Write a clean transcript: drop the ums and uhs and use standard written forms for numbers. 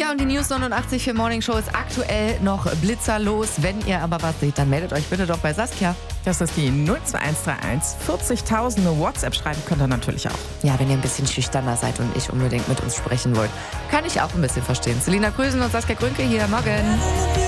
Ja, und die News 89 für Morning Show ist aktuell noch blitzerlos. Wenn ihr aber was seht, dann meldet euch bitte doch bei Saskia. Das ist die 02131 40.000. Eine WhatsApp schreiben könnt ihr natürlich auch. Ja, wenn ihr ein bisschen schüchterner seid und nicht unbedingt mit uns sprechen wollt, kann ich auch ein bisschen verstehen. Selina Krüsen und Saskia Grünke hier. Morgen.